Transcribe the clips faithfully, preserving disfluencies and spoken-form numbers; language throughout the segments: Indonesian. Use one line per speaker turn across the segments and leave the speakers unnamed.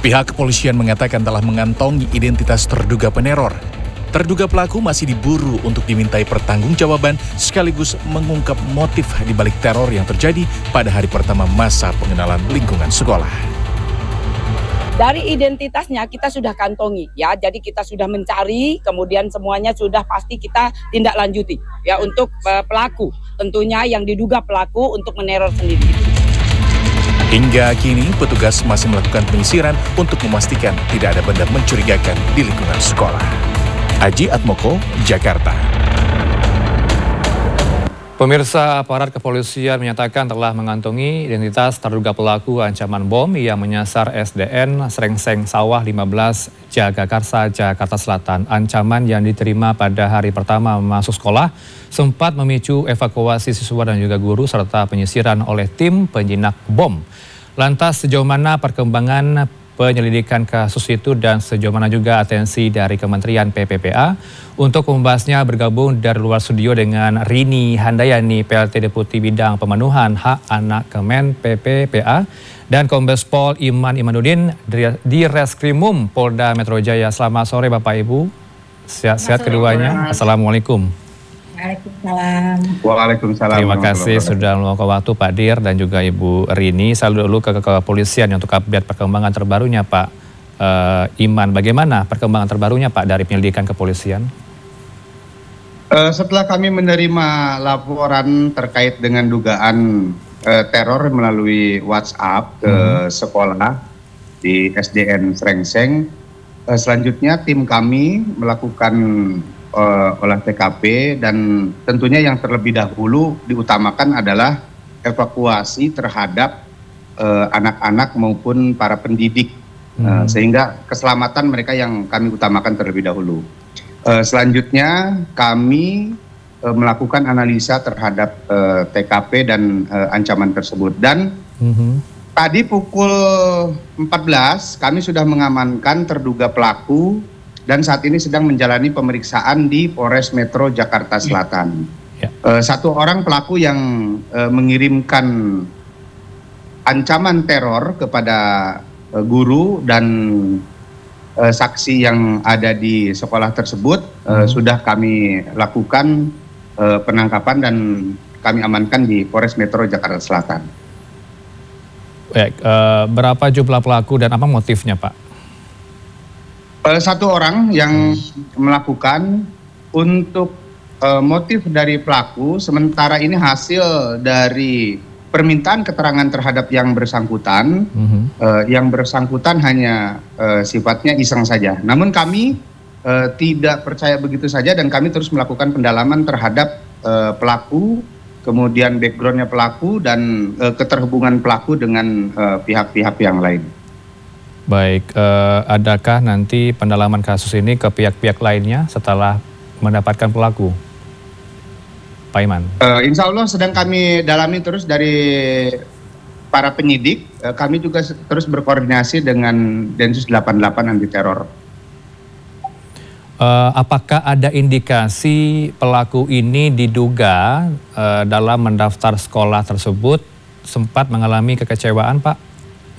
Pihak kepolisian mengatakan telah mengantongi identitas terduga peneror. Terduga pelaku masih diburu untuk dimintai pertanggungjawaban sekaligus mengungkap motif di balik teror yang terjadi pada hari pertama masa pengenalan lingkungan sekolah.
Dari identitasnya kita sudah kantongi ya, jadi kita sudah mencari, kemudian semuanya sudah pasti kita tindak lanjuti ya untuk uh, pelaku, tentunya yang diduga pelaku untuk meneror sendiri.
Hingga kini petugas masih melakukan penyisiran untuk memastikan tidak ada benda mencurigakan di lingkungan sekolah. Aji Atmoko, Jakarta.
Pemirsa, aparat kepolisian menyatakan telah mengantongi identitas terduga pelaku ancaman bom yang menyasar S D N Srengseng Sawah lima belas Jagakarsa, Jakarta Selatan. Ancaman yang diterima pada hari pertama masuk sekolah sempat memicu evakuasi siswa dan juga guru serta penyisiran oleh tim penjinak bom. Lantas sejauh mana perkembangan penyelidikan kasus itu dan sejauh mana juga atensi dari Kementerian P P P A? Untuk membahasnya bergabung dari luar studio dengan Rini Handayani, P L T Deputi Bidang Pemenuhan Hak Anak Kemen P P P A, dan Kombes Pol Iman Imanuddin di Reskrimum Polda Metro Jaya. Selamat sore Bapak Ibu, sehat-sehat keduanya. Assalamualaikum.
Waalaikumsalam.
Waalaikumsalam.
Terima kasih sudah meluangkan waktu Pak Dir dan juga Ibu Rini. Saya dulu ke kepolisian untuk update perkembangan terbarunya Pak uh, Iman. Bagaimana perkembangan terbarunya Pak dari penyelidikan kepolisian?
Uh, setelah kami menerima laporan terkait dengan dugaan uh, teror melalui WhatsApp ke hmm. sekolah di S D N Srengseng, uh, selanjutnya tim kami melakukan Uh, olah T K P dan tentunya yang terlebih dahulu diutamakan adalah evakuasi terhadap anak-anak uh, maupun para pendidik hmm. uh, sehingga keselamatan mereka yang kami utamakan terlebih dahulu. Uh, selanjutnya kami uh, melakukan analisa terhadap uh, T K P dan uh, ancaman tersebut dan hmm. tadi pukul empat belas kami sudah mengamankan terduga pelaku dan saat ini sedang menjalani pemeriksaan di Polres Metro Jakarta Selatan. Ya. Uh, satu orang pelaku yang uh, mengirimkan ancaman teror kepada uh, guru dan uh, saksi yang ada di sekolah tersebut uh, hmm. sudah kami lakukan uh, penangkapan dan kami amankan di Polres Metro Jakarta Selatan.
Baik, uh, berapa jumlah pelaku dan apa motifnya Pak?
Satu orang yang melakukan. Untuk uh, motif dari pelaku sementara ini hasil dari permintaan keterangan terhadap yang bersangkutan. Mm-hmm. uh, yang bersangkutan hanya uh, sifatnya iseng saja, namun kami uh, tidak percaya begitu saja dan kami terus melakukan pendalaman terhadap uh, pelaku, kemudian backgroundnya pelaku dan uh, keterhubungan pelaku dengan uh, pihak-pihak yang lain.
Baik, eh, adakah nanti pendalaman kasus ini ke pihak-pihak lainnya setelah mendapatkan pelaku? Pak Iman.
Uh, insya Allah sedang kami dalami terus dari para penyidik. Uh, kami juga terus berkoordinasi dengan Densus delapan puluh delapan anti teror.
Uh, apakah ada indikasi pelaku ini diduga uh, dalam mendaftar sekolah tersebut sempat mengalami kekecewaan, Pak?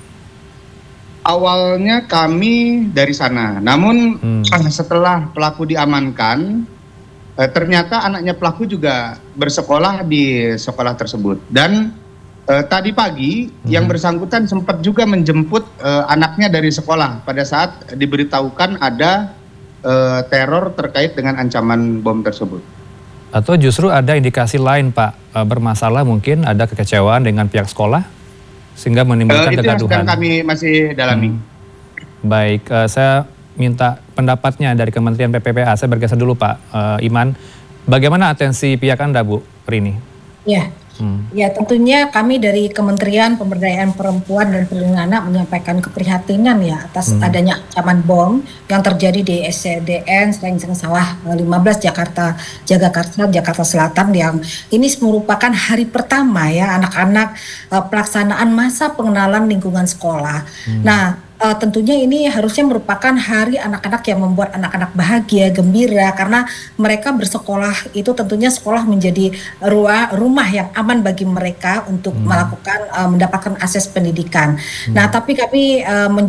Awalnya kami dari sana, namun hmm. setelah pelaku diamankan, eh, ternyata anaknya pelaku juga bersekolah di sekolah tersebut. Dan eh, tadi pagi hmm. yang bersangkutan sempat juga menjemput eh, anaknya dari sekolah pada saat diberitahukan ada eh, teror terkait dengan ancaman bom tersebut.
Atau justru ada indikasi lain Pak, eh, bermasalah mungkin ada kekecewaan dengan pihak sekolah? Sehingga menimbulkan uh, kegaduhan. Itu yang
kami masih dalami.
Hmm. Baik, uh, saya minta pendapatnya dari Kementerian P P P A. Saya bergeser dulu Pak uh, Iman. Bagaimana atensi pihak Anda Bu Rini?
Ya, hmm. ya tentunya kami dari Kementerian Pemberdayaan Perempuan dan Perlindungan Anak menyampaikan keprihatinan ya atas hmm. adanya ancaman bom yang terjadi di S D N Srengseng Sawah lima belas Jakarta, Jagakarsa, Jakarta Selatan yang ini merupakan hari pertama ya anak-anak uh, pelaksanaan masa pengenalan lingkungan sekolah. Hmm. Nah, Uh, tentunya ini harusnya merupakan hari anak-anak yang membuat anak-anak bahagia, gembira karena mereka bersekolah itu tentunya sekolah menjadi ruang, rumah yang aman bagi mereka untuk hmm. melakukan uh, mendapatkan akses pendidikan. Hmm. Nah, tapi kami uh,